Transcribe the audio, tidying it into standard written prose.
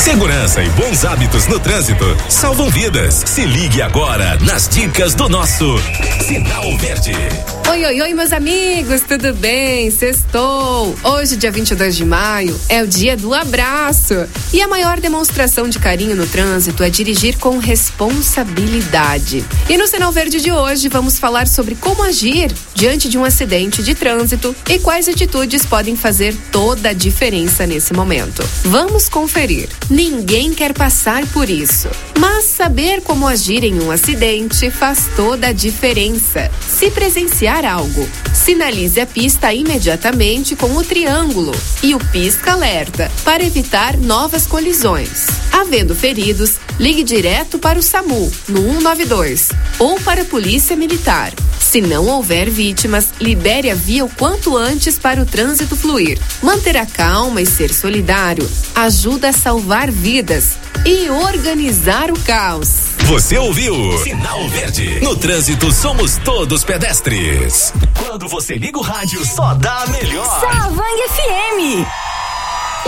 Segurança e bons hábitos no trânsito salvam vidas. Se ligue agora nas dicas do nosso Sinal Verde. Oi, meus amigos, tudo bem? Sextou! Hoje, dia 22 de maio, é o dia do abraço. E a maior demonstração de carinho no trânsito é dirigir com responsabilidade. E no Sinal Verde de hoje, vamos falar sobre como agir diante de um acidente de trânsito e quais atitudes podem fazer toda a diferença nesse momento. Vamos conferir. Ninguém quer passar por isso, mas saber como agir em um acidente faz toda a diferença. Se presenciar algo, sinalize a pista imediatamente com o triângulo e o pisca-alerta para evitar novas colisões. Havendo feridos, ligue direto para o SAMU no 192 ou para a Polícia Militar. Se não houver vítimas, libere a via o quanto antes para o trânsito fluir. Manter a calma e ser solidário ajuda a salvar vidas e organizar o caos. Você ouviu? Sinal Verde. No trânsito somos todos pedestres. Quando você liga o rádio, só dá a melhor. Savang FM.